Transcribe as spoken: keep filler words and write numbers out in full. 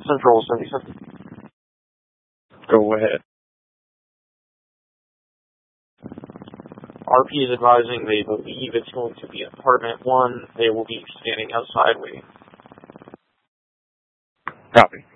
Central seventy-seven. Go ahead. R P is advising they believe it's going to be apartment one. They will be standing outside waiting. Copy.